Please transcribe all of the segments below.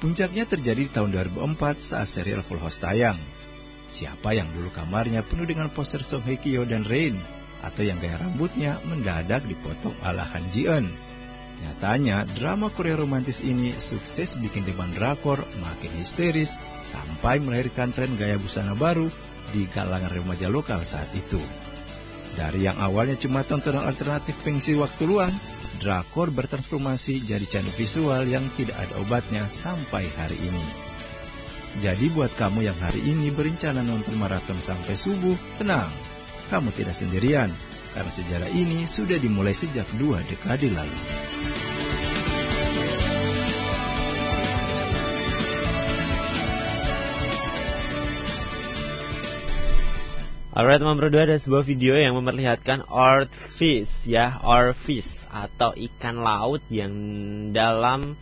Puncaknya terjadi di tahun 2004 saat serial Full House tayang. Siapa yang dulu kamarnya penuh dengan poster Song Hye Kyo dan Rain, atau yang gaya rambutnya mendadak dipotong ala Han Ji Eun. Nyatanya, drama Korea romantis ini sukses bikin demand drakor makin histeris sampai melahirkan tren gaya busana baru di kalangan remaja lokal saat itu. Dari yang awalnya cuma tontonan alternatif pengisi waktu luang, drakor bertransformasi jadi candu visual yang tidak ada obatnya sampai hari ini. Jadi buat kamu yang hari ini berencana nonton maraton sampai subuh, tenang, kamu tidak sendirian, karena sejarah ini sudah dimulai sejak 2 dekade lalu. Alright, teman berdua, ada sebuah video yang memperlihatkan Orfish ya, Orfish atau ikan laut yang dalam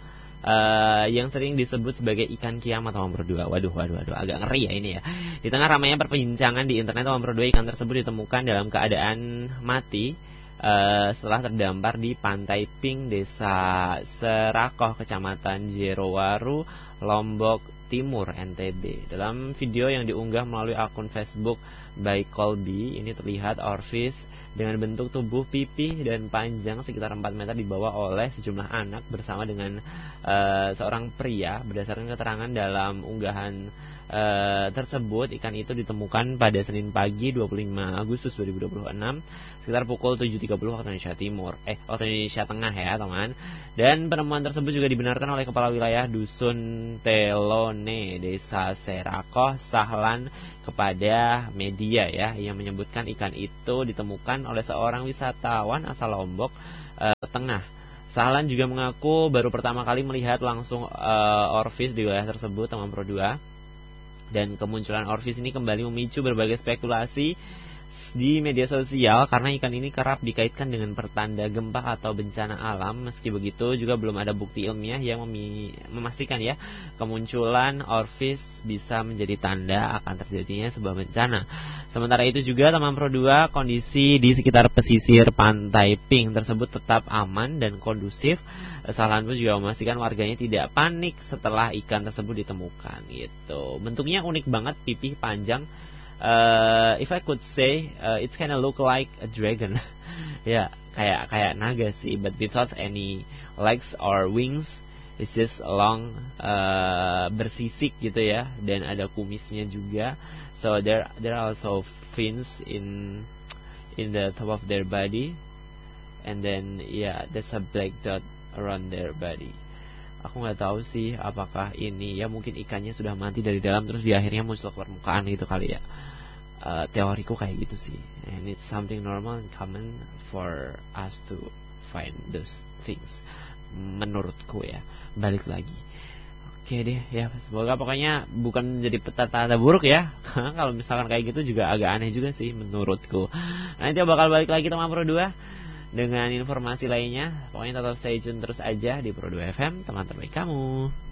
yang sering disebut sebagai ikan kiamat, teman berdua. Waduh, agak ngeri ya ini ya. Di tengah ramainya perbincangan di internet, teman berdua, ikan tersebut ditemukan dalam keadaan mati setelah terdampar di Pantai Pink, Desa Serakoh, Kecamatan Jerowaru, Lombok Timur, NTB. Dalam video yang diunggah melalui akun Facebook by Colby, ini terlihat Orfish dengan bentuk tubuh pipih dan panjang sekitar 4 meter dibawa oleh sejumlah anak bersama dengan seorang pria. Berdasarkan keterangan dalam unggahan tersebut, ikan itu ditemukan pada Senin pagi 25 Agustus 2026 sekitar pukul 7.30 waktu Indonesia Timur, waktu Indonesia Tengah ya teman. Dan penemuan tersebut juga dibenarkan oleh Kepala Wilayah Dusun Telone, Desa Serakoh, Sahlan, kepada media ya, yang menyebutkan ikan itu ditemukan oleh seorang wisatawan asal Lombok Tengah. Sahlan juga mengaku baru pertama kali melihat langsung Orfish di wilayah tersebut, teman Pro 2. Dan kemunculan Orfish ini kembali memicu berbagai spekulasi di media sosial karena ikan ini kerap dikaitkan dengan pertanda gempa atau bencana alam. Meski begitu, juga belum ada bukti ilmiah yang memastikan ya kemunculan Orfish bisa menjadi tanda akan terjadinya sebuah bencana. Sementara itu juga, teman Pro 2, kondisi di sekitar pesisir Pantai Pink tersebut tetap aman dan kondusif. Sahlan pun juga memastikan warganya tidak panik setelah ikan tersebut ditemukan gitu. Bentuknya unik banget, pipih panjang. If I could say, it's kinda look like a dragon. Ya, kayak naga sih, but without any legs or wings. It's just long, bersisik gitu ya, dan ada kumisnya juga. So there are also fins in the top of their body, and then there's a black dot around their body. Aku nggak tahu sih apakah ini ya, mungkin ikannya sudah mati dari dalam terus di akhirnya muncul ke permukaan gitu kali ya. Teoriku kayak gitu sih. And it's something normal and common for us to find those things, menurutku ya. Balik lagi, oke deh ya, semoga pokoknya bukan jadi tanda buruk ya. Kalau misalkan kayak gitu juga agak aneh juga sih menurutku. Nanti bakal balik lagi, teman Pro 2, dengan informasi lainnya. Pokoknya tetap stay tune terus aja di Pro 2 FM, teman terbaik kamu.